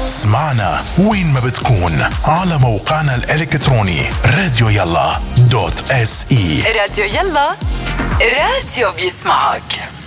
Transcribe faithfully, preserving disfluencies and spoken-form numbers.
اسمعنا وين ما بتكون على موقعنا الإلكتروني راديو يلا دوت اس اي. راديو يلا، راديو بيسمعك.